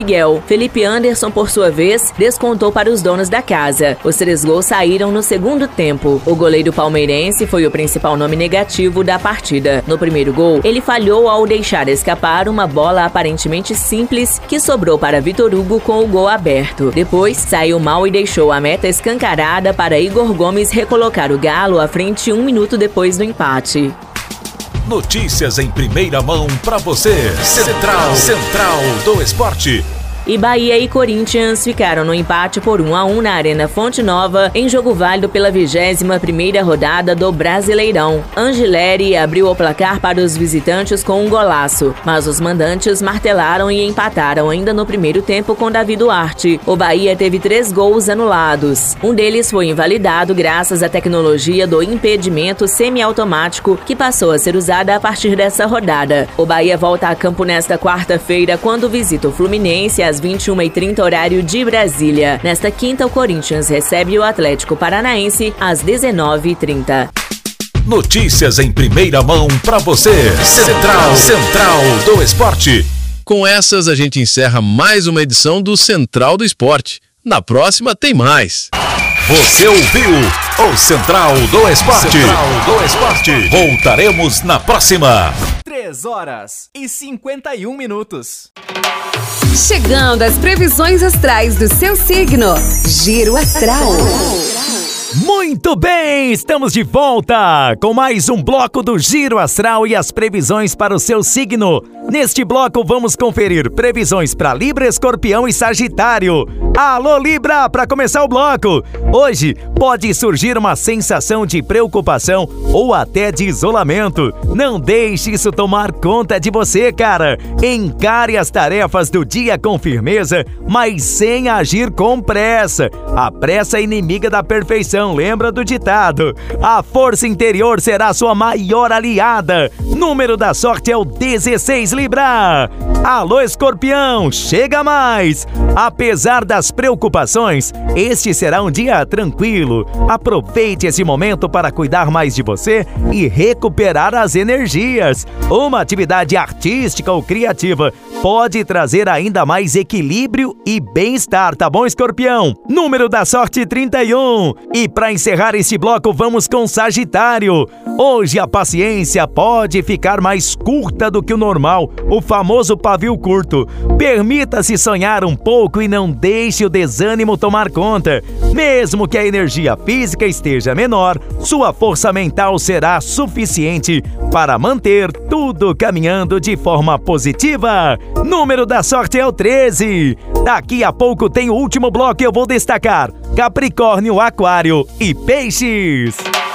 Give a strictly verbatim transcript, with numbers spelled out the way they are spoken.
Miguel. Felipe Anderson, por sua vez, descontou para os donos da casa. Os três gols saíram no segundo tempo. O goleiro palmeirense foi o principal nome negativo da partida. No primeiro gol, ele falhou ao deixar escapar uma bola aparentemente simples que sobrou para Vitor Hugo com o gol aberto. Depois, saiu mal e deixou a meta escancarada para Igor Gomes recolocar o Galo à frente um minuto depois do empate. Notícias em primeira mão para você. Central, Central do Esporte. E Bahia e Corinthians ficaram no empate por um a um na Arena Fonte Nova, em jogo válido pela vigésima primeira rodada do Brasileirão. Angileri abriu o placar para os visitantes com um golaço, mas os mandantes martelaram e empataram ainda no primeiro tempo com Davi Duarte. O Bahia teve três gols anulados. Um deles foi invalidado graças à tecnologia do impedimento semiautomático que passou a ser usada a partir dessa rodada. O Bahia volta a campo nesta quarta-feira quando visita o Fluminense às vinte e uma e trinta, horário de Brasília. Nesta quinta, o Corinthians recebe o Atlético Paranaense às dezenove e trinta. Notícias em primeira mão para você. Central, Central do Esporte. Com essas, a gente encerra mais uma edição do Central do Esporte. Na próxima tem mais. Você ouviu o Central do Esporte. Central do Esporte. Voltaremos na próxima. três horas e cinquenta e um minutos. Chegando às previsões astrais do seu signo. Giro Astral. Muito bem, estamos de volta com mais um bloco do Giro Astral e as previsões para o seu signo. Neste bloco vamos conferir previsões para Libra, Escorpião e Sagitário. Alô Libra, para começar o bloco. Hoje pode surgir uma sensação de preocupação ou até de isolamento. Não deixe isso tomar conta de você, cara. Encare as tarefas do dia com firmeza, mas sem agir com pressa. A pressa é inimiga da perfeição, lembra do ditado? A força interior será sua maior aliada. Número da sorte é o dezesseis, Libra. Alô Escorpião, chega mais. Apesar das preocupações, este será um dia tranquilo. Aproveite esse momento para cuidar mais de você e recuperar as energias. Uma atividade artística ou criativa pode trazer ainda mais equilíbrio e bem-estar, tá bom, Escorpião? Número da sorte trinta e um. E para encerrar este bloco, vamos com Sagitário. Hoje a paciência pode ficar mais curta do que o normal, o famoso pavio curto. Permita-se sonhar um pouco e não deixe o desânimo tomar conta. Mesmo que a energia física esteja menor, sua força mental será suficiente para manter tudo caminhando de forma positiva. Número da sorte é o treze. Daqui a pouco tem o último bloco e eu vou destacar Capricórnio, Aquário e Peixes.